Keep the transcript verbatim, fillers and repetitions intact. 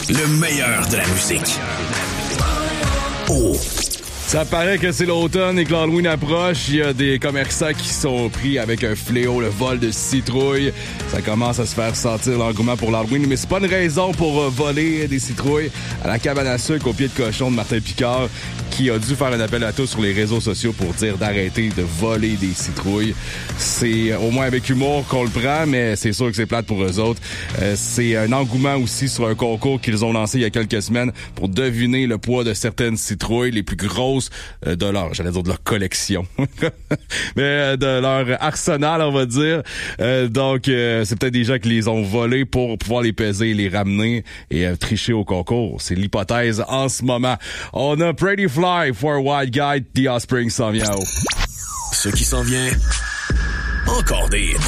Le meilleur de la musique. Oh. Ça paraît que c'est l'automne et que l'Halloween approche. Il y a des commerçants qui sont pris avec un fléau, le vol de citrouilles. Ça commence à se faire sentir l'engouement pour l'Halloween, mais c'est pas une raison pour voler des citrouilles. À la cabane à sucre au pied de cochon de Martin Picard, qui a dû faire un appel à tous sur les réseaux sociaux pour dire d'arrêter de voler des citrouilles. C'est au moins avec humour qu'on le prend, mais c'est sûr que c'est plate pour eux autres. Euh, c'est un engouement aussi sur un concours qu'ils ont lancé il y a quelques semaines pour deviner le poids de certaines citrouilles, les plus grosses de leur, j'allais dire de leur collection, mais de leur arsenal, on va dire. Euh, donc, euh, c'est peut-être des gens qui les ont volés pour pouvoir les peser, les ramener et euh, tricher au concours. C'est l'hypothèse en ce moment. On a Pretty Fly for a Wild Guy, The Offspring s'en vient haut. Ce qui s'en vient, encore des hits.